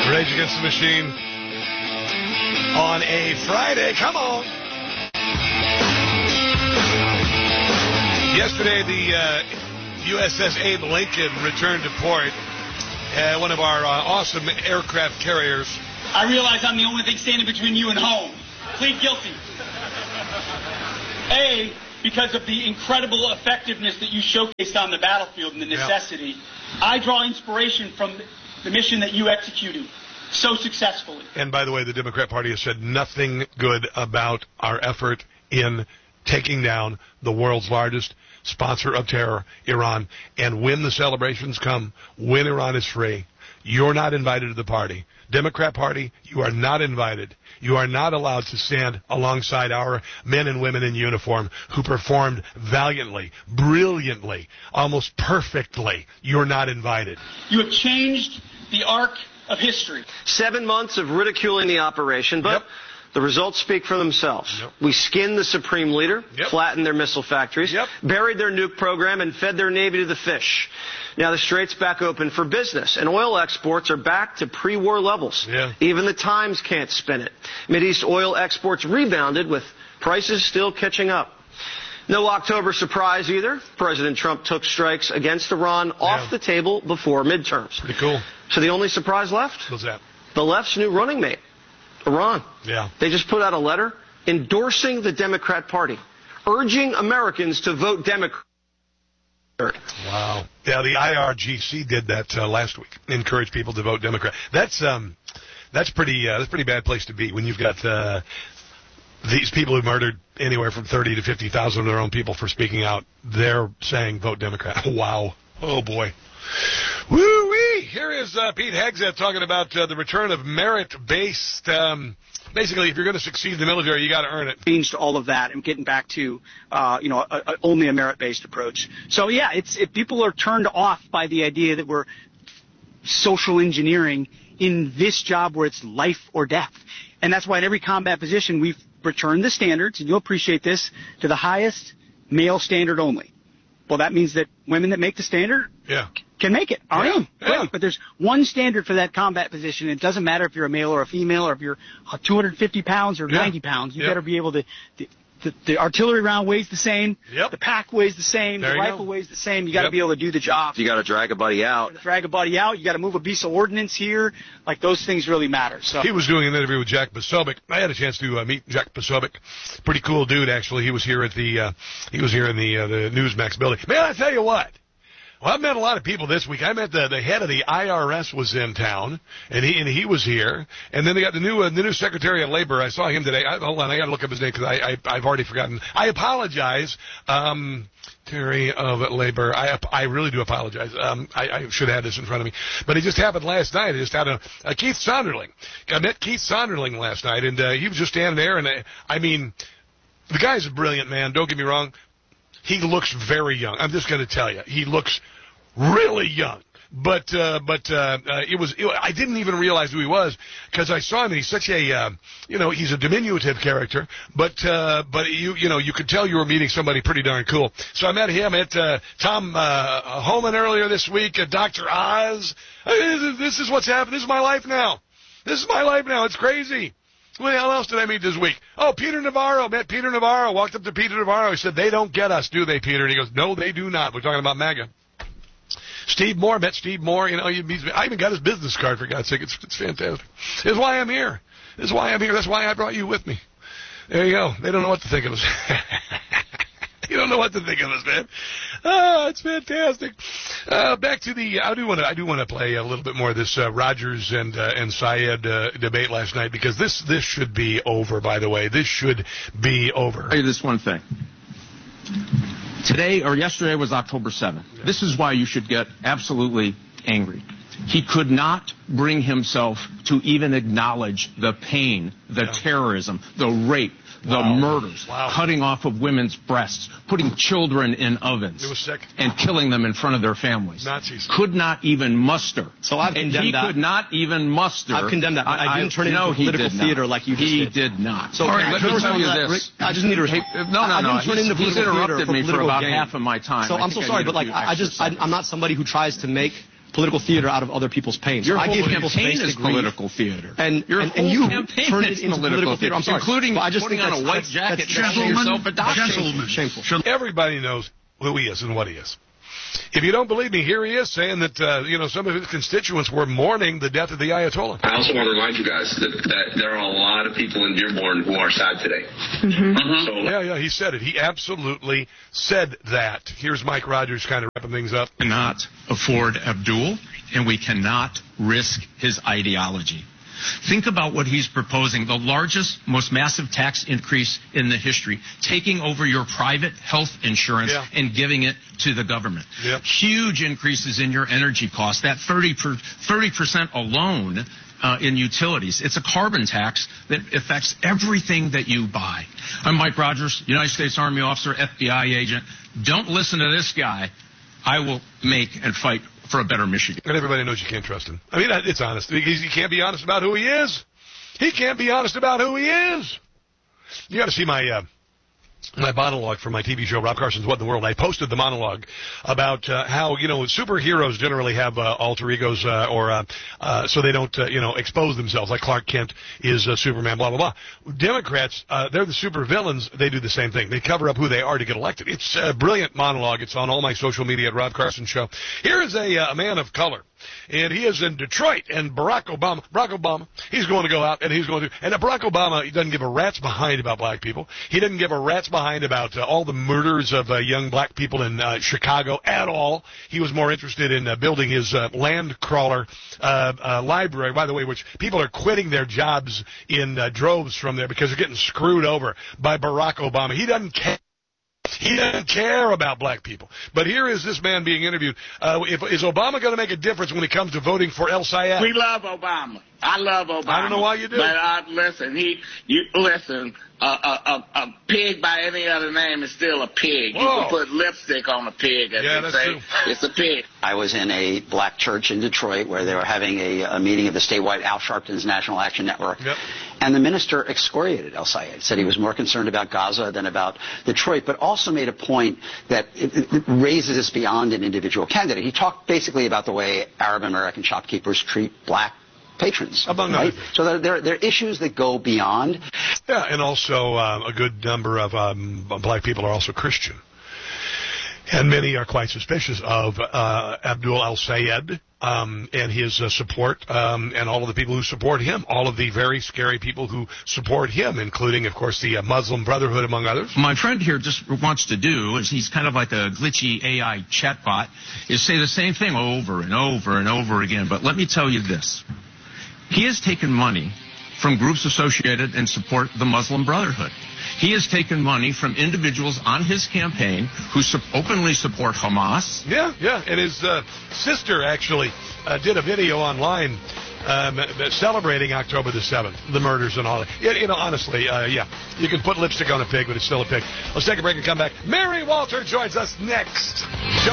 Rage Against the Machine on a Friday. Come on. Yesterday, the USS Abe Lincoln returned to port. One of our awesome aircraft carriers. I realize I'm the only thing standing between you and home. Plead guilty. A, because of the incredible effectiveness that you showcased on the battlefield and the necessity. I draw inspiration from the mission that you executed so successfully. And by the way, the Democrat Party has said nothing good about our effort in taking down the world's largest sponsor of terror, Iran. And when the celebrations come, when Iran is free, you're not invited to the party. Democrat Party, you are not invited. You are not allowed to stand alongside our men and women in uniform who performed valiantly, brilliantly, almost perfectly. You're not invited. You have changed the arc of history. 7 months of ridiculing the operation, but the results speak for themselves. We skinned the Supreme Leader, flattened their missile factories, buried their nuke program, and fed their Navy to the fish. Now the Strait's back open for business, and oil exports are back to pre-war levels. Even the Times can't spin it. Mideast oil exports rebounded, with prices still catching up. No October surprise either. President Trump took strikes against Iran off the table before midterms. Pretty cool. So the only surprise left? What's that? The left's new running mate, Iran. They just put out a letter endorsing the Democrat Party, urging Americans to vote Democrat. Wow. Yeah, the IRGC did that last week. Encourage people to vote Democrat. That's pretty bad place to be when you've got these people who murdered anywhere from 30 to 50,000 of their own people for speaking out. They're saying vote Democrat. Wow. Oh boy. Woo-wee! Here is Pete Hegseth talking about the return of merit-based. Basically, if you're going to succeed in the military, you got to earn it. Changed all of that and getting back to, only a merit-based approach. So yeah, if people are turned off by the idea that we're social engineering in this job where it's life or death, and that's why in every combat position we've returned the standards, and you'll appreciate this, to the highest male standard only. Well, that means that women that make the standard can make it. Great. But there's one standard for that combat position. It doesn't matter if you're a male or a female, or if you're 250 pounds or 90 pounds. You better be able to. The artillery round weighs the same. The pack weighs the same. The rifle weighs the same. You got to be able to do the job. You got to drag a buddy out. You got to move a piece of ordnance here. Like, those things really matter. So he was doing an interview with Jack Posobiec. I had a chance to meet Jack Posobiec. Pretty cool dude, actually. He was here at the in the Newsmax building. Man, I tell you what. Well, I've met a lot of people this week. I met the head of the IRS was in town, and he was here. And then they got the new Secretary of Labor. I saw him today. Hold on, I got to look up his name because I've already forgotten. I apologize, Secretary of Labor. I really do apologize. I should have had this in front of me, but it just happened last night. I just had a Keith Sonderling. I met Keith Sonderling last night, and he was just standing there. And I mean, the guy's a brilliant man. Don't get me wrong. He looks very young. I'm just going to tell you, he looks really young. But I didn't even realize who he was because I saw him. And he's such a, he's a diminutive character. But you could tell you were meeting somebody pretty darn cool. So I met him at Tom Homan earlier this week. Dr. Oz. This is what's happened. This is my life now. It's crazy. Who the hell else did I meet this week? Oh, Peter Navarro. Met Peter Navarro. Walked up to Peter Navarro. He said, "They don't get us, do they, Peter?" And he goes, "No, they do not." We're talking about MAGA. Steve Moore. Met Steve Moore. I even got his business card, for God's sake. It's fantastic. This is why I'm here. That's why I brought you with me. There you go. They don't know what to think of us. You don't know what to think of us, man. Oh, it's fantastic. Back to I do want to play a little bit more of this Rogers and Syed debate last night, because this should be over. By the way, this should be over. I'll tell you this one thing. Today or yesterday was October 7th. Yeah. This is why you should get absolutely angry. He could not bring himself to even acknowledge the pain, the terrorism, the rape, the murders, cutting off of women's breasts, putting children in ovens, it was sick, and killing them in front of their families. Nazis. Could not even muster. So I've condemned that. He could not even muster. I've condemned that. I didn't turn it into political theater like you just did. He did not. So all right, let me tell you this. I just need to... No. He's interrupted me for about half of my time. So I'm so sorry, but I'm not somebody who tries to make political theater out of other people's pain. Your I whole gave people campaign space is to grieve. political theater. And your and whole you campaign turned is it into political theater. I'm sorry. including I just putting think on a white jacket that's and self-adoption. Shameful. Everybody knows who he is and what he is. If you don't believe me, here he is saying that, some of his constituents were mourning the death of the Ayatollah. I also want to remind you guys that there are a lot of people in Dearborn who are sad today. Yeah, he said it. He absolutely said that. Here's Mike Rogers kind of wrapping things up. We cannot afford Abdul, and we cannot risk his ideology. Think about what he's proposing, the largest, most massive tax increase in the history, taking over your private health insurance and giving it to the government. Yep. Huge increases in your energy costs, that 30% alone in utilities. It's a carbon tax that affects everything that you buy. I'm Mike Rogers, United States Army officer, FBI agent. Don't listen to this guy. I will make and fight for a better Michigan. And everybody knows you can't trust him. I mean, it's honest. He can't be honest about who he is. He can't be honest about who he is. You got to see my monologue for my TV show, Rob Carson's What in the World. I posted the monologue about how, superheroes generally have alter egos so they don't, expose themselves, like Clark Kent is Superman, blah, blah, blah. Democrats, they're the super villains. They do the same thing. They cover up who they are to get elected. It's a brilliant monologue. It's on all my social media at Rob Carson Show. Here is a man of color. And he is in Detroit, and Barack Obama, he's going to go out, and Barack Obama, he doesn't give a rat's behind about black people. He doesn't give a rat's behind about all the murders of young black people in Chicago at all. He was more interested in building his land crawler library, by the way, which people are quitting their jobs in droves from there because they're getting screwed over by Barack Obama. He doesn't care. He doesn't care about black people. But here is this man being interviewed. Is Obama going to make a difference when it comes to voting for El Sayed? We love Obama. I love Obama. I don't know why you do. But listen, a pig by any other name is still a pig. Whoa. You can put lipstick on a pig, as they say. True. It's a pig. I was in a black church in Detroit where they were having a meeting of the statewide Al Sharpton's National Action Network. Yep. And the minister excoriated El Sayed, said he was more concerned about Gaza than about Detroit, but also made a point that it raises this beyond an individual candidate. He talked basically about the way Arab American shopkeepers treat black patrons. Among right? other things. So there are issues that go beyond. Yeah, and also a good number of black people are also Christian. And many are quite suspicious of Abdul al-Sayed and his support and all of the people who support him, all of the very scary people who support him, including, of course, the Muslim Brotherhood, among others. My friend here just wants to do, is he's kind of like a glitchy AI chatbot, is say the same thing over and over and over again. But let me tell you this. He has taken money from groups associated and support the Muslim Brotherhood. He has taken money from individuals on his campaign who openly support Hamas. Yeah, and his sister actually did a video online celebrating October the 7th, the murders and all that. Honestly, you can put lipstick on a pig, but it's still a pig. Let's take a break and come back. Mary Walter joins us next.